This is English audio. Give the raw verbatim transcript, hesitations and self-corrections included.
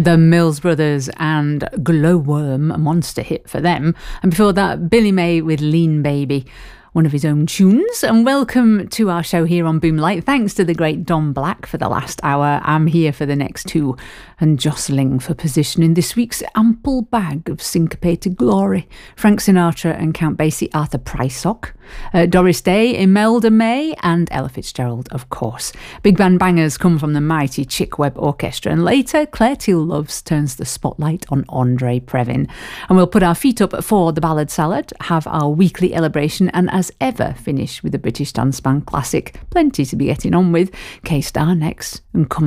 The Mills Brothers and Glowworm, a monster hit for them. And before that, Billy May with Lean Baby, one of his own tunes. And welcome to our show here on Boomlight. Thanks to the great Don Black for the last hour. I'm here for the next two and jostling for position in this week's ample bag of syncopated glory. Frank Sinatra and Count Basie, Arthur Prysock, uh, Doris Day, Imelda May and Ella Fitzgerald, of course. Big band bangers come from the mighty Chick Webb Orchestra, and later Claire Teal Loves turns the spotlight on Andre Previn. And we'll put our feet up for the Ballad Salad, have our weekly celebration, and as ever finish with a British dance band classic. Plenty to be getting on with. K-Star next, and come